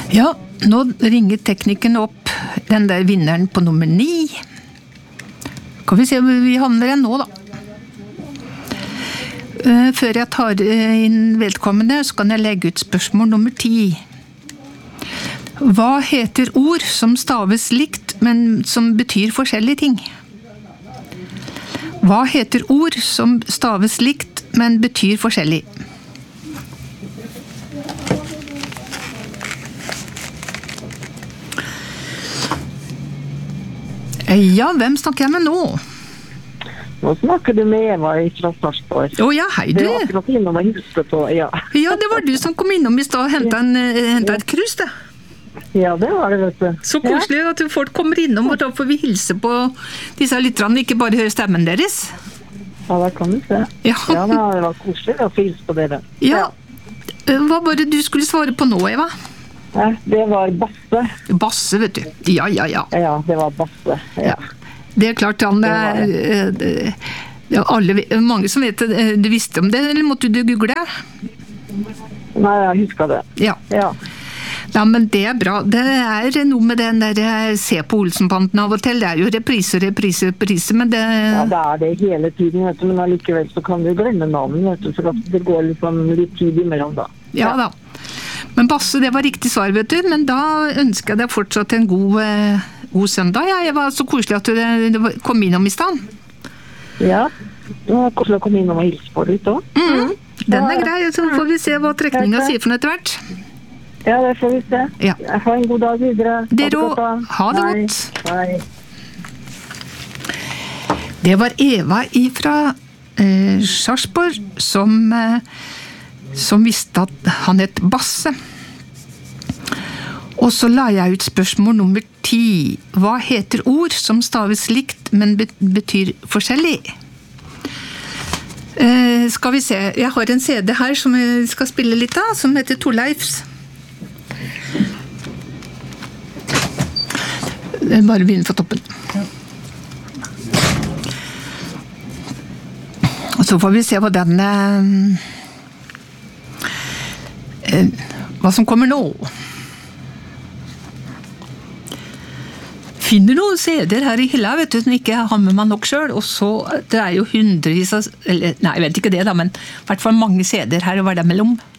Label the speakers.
Speaker 1: Ja, nå ringer teknikken opp den der vinneren på nummer 9. Kan vi se hvor vi havner igjen nå da. Før jeg tar inn vedkommende, så kan jeg legge ut spørsmål nummer 10. Hva heter ord som staves likt, men som betyr forskjellige ting? Hva heter ord som staves likt, men betyr forskjellig? Ja, hvem snakker jeg med nå?
Speaker 2: Nå snakker du med Eva fra Sarpsborg.
Speaker 1: Ja, hei du.
Speaker 2: Det var akkurat innom og hilste på, ja.
Speaker 1: Ja, det var du som kom innom I stad og hentet et krus, det.
Speaker 2: Ja, det var det, vet du.
Speaker 1: Så koselig at folk kommer innom, og da får vi hilse på disse lytterne, ikke bare høre stemmen deres.
Speaker 2: Ja, det kan du se.
Speaker 1: Ja,
Speaker 2: det var koselig å få hilse på dere.
Speaker 1: Ja. Hva var det du skulle svare på nå, Eva?
Speaker 2: Ja, det var Basse.
Speaker 1: Basse, vet du. Ja.
Speaker 2: Ja, det var Basse, ja.
Speaker 1: Det klart, han mange som vet det, du visste om det, eller måtte du google det?
Speaker 2: Nei, jeg husker det.
Speaker 1: Ja, men det bra. Det noe med den der se på Olsenbanden av og til. Det jo reprise, men det...
Speaker 2: Ja, det det hele tiden, vet du, men allikevel så kan du glemme navnet, vet du, for at det går liksom litt tid imellom da.
Speaker 1: Ja da. Men Basse, det var riktig svar, vet du, men da ønsker jeg deg fortsatt en god søndag. Jeg var så koselig at du kom innom I stedet. Ja,
Speaker 2: det var koselig å komme innom og hilse på litt også.
Speaker 1: Den grei, så får vi se hva trekningen sier for noe etter hvert.
Speaker 2: Ja, det får vi se.
Speaker 1: Ja.
Speaker 2: Ha en god dag videre.
Speaker 1: Ha det godt.
Speaker 2: Hei.
Speaker 1: Det var Eva fra Sarpsborg som visste at han het Basse. Og så la jeg ut spørsmål nummer 10. Hva heter ord som staves likt, men betyr forskjellig? Skal vi se. Jeg har en CD her som jeg skal spille litt av, som heter Torleifs. Bare begynne fra toppen. Og så får vi se hva hva som kommer nå. Finner noen CD-er her I hylla, vet du, som ikke har med meg nok selv, og så, det jo hundrevis av, eller, nei, jeg vet ikke det da, men I hvert fall mange CD-er her, og hva det mellom.